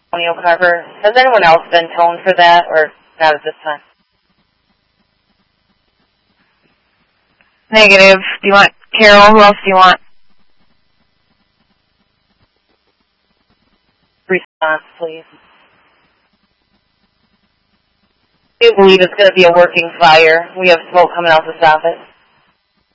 Antonio Carver. Has anyone else been toned for that, or not at this time? Negative. Do you want Carol? Who else do you want? Response, please. I do believe it's going to be a working fire. We have smoke coming out to stop it.